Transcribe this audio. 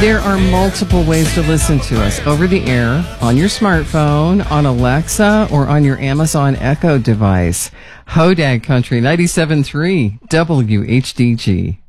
There are multiple ways to listen to us over the air, on your smartphone, on Alexa, or on your Amazon Echo device. Hodag Country 97.3 WHDG.